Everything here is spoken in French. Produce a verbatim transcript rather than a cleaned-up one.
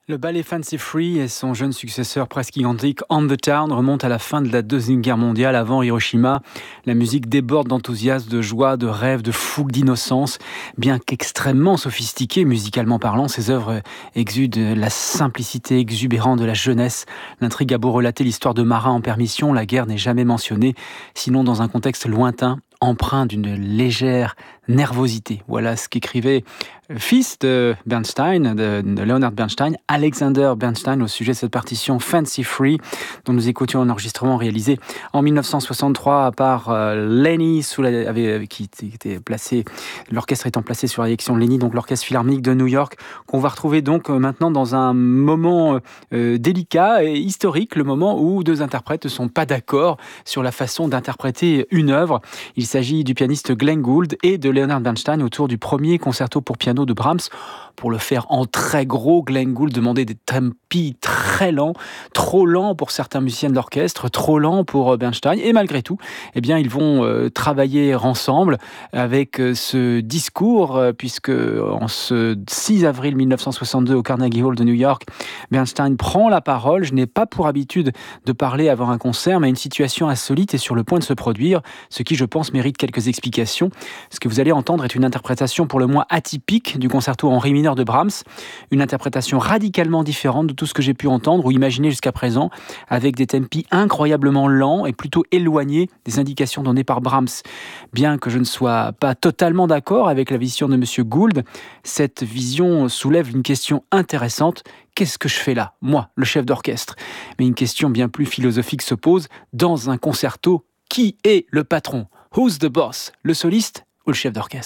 Le ballet Fancy Free et son jeune successeur presque identique, On the Town, remontent à la fin de la Deuxième Guerre mondiale, avant Hiroshima. La musique déborde d'enthousiasme, de joie, de rêve, de fougue, d'innocence. Bien qu'extrêmement sophistiquée, musicalement parlant, ces œuvres exudent la simplicité exubérante de la jeunesse. L'intrigue a beau relater l'histoire de marins en permission, la guerre n'est jamais mentionnée, sinon dans un contexte lointain, empreint d'une légère nervosité. Voilà ce qu'écrivait le fils de Bernstein, de, de Leonard Bernstein, Alexander Bernstein, au sujet de cette partition Fancy Free, dont nous écoutions un enregistrement réalisé en dix-neuf cent soixante-trois par euh, Lenny, sous la, avec, qui était placé, l'orchestre étant placé sur la direction de Lenny, donc l'orchestre philharmonique de New York, qu'on va retrouver donc euh, maintenant dans un moment euh, délicat et historique, le moment où deux interprètes ne sont pas d'accord sur la façon d'interpréter une œuvre. Il s'agit du pianiste Glenn Gould et de Leonard Bernstein autour du premier concerto pour piano de Brahms. Pour le faire en très gros, Glenn Gould demandait des tempi très lents, trop lents pour certains musiciens de l'orchestre, trop lents pour Bernstein. Et malgré tout, eh bien, ils vont euh, travailler ensemble avec euh, ce discours, euh, puisque en ce six avril mille neuf cent soixante-deux, au Carnegie Hall de New York, Bernstein prend la parole. Je n'ai pas pour habitude de parler avant un concert, mais une situation insolite est sur le point de se produire, ce qui, je pense, mérite quelques explications. Ce que vous allez entendre est une interprétation pour le moins atypique du concerto en ré mineur de Brahms, une interprétation radicalement différente de tout ce que j'ai pu entendre ou imaginer jusqu'à présent, avec des tempi incroyablement lents et plutôt éloignés des indications données par Brahms. Bien que je ne sois pas totalement d'accord avec la vision de M. Gould, cette vision soulève une question intéressante. Qu'est-ce que je fais là, moi, le chef d'orchestre ? Mais une question bien plus philosophique se pose. Dans un concerto, qui est le patron ? Who's the boss ? Le soliste ou le chef d'orchestre ?